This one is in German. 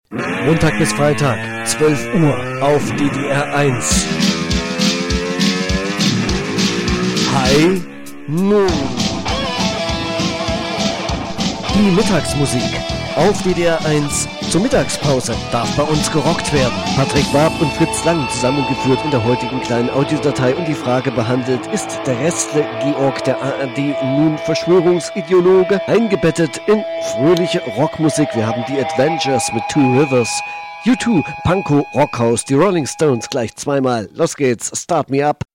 Montag bis Freitag, 12 Uhr auf DDR1. High Noon. Die Mittagsmusik auf DDR1 zur Mittagspause darf bei uns gerockt werden. Patrick Warb und Fritz Lang zusammengeführt in der heutigen kleinen Audiodatei und die Frage behandelt, ist der Restle Georg der ARD nun Verschwörungsideologe? Eingebettet in fröhliche Rockmusik. Wir haben die Adventures mit Two Rivers, U2, Pankow, Rockhaus, die Rolling Stones gleich zweimal. Los geht's, Start Me Up.